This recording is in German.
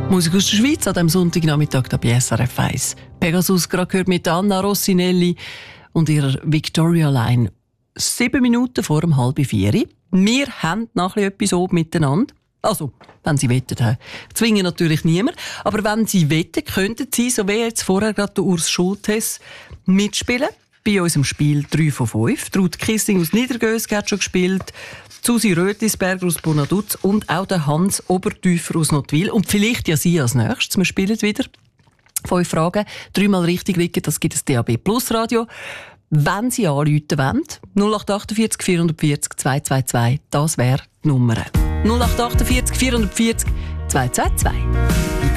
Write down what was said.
Musik aus der Schweiz an diesem Sonntagnachmittag bei SRF 1. Pegasus gerade gehört mit Anna Rossinelli und ihrer Victoria Line. 7 Minuten vor 3:30. Wir haben nachher etwas oben miteinander. Also, wenn Sie wettet, zwingen natürlich niemand. Aber wenn Sie wetten, könnten Sie, so wie jetzt vorher gerade der Urs Schultes, mitspielen. Bei unserem Spiel 3 von 5. Ruth Kissing aus Niedergösg hat schon gespielt. Susi Rötlisberger aus Bonaduz und auch der Hans Obertüfer aus Nottwil. Und vielleicht ja Sie als nächstes. Wir spielen wieder 5 Fragen. 3-mal richtig liegen, das gibt es DAB Plus Radio. Wenn Sie anrufen wollen, 0848 440 222, das wäre die Nummer. 0848 440 222.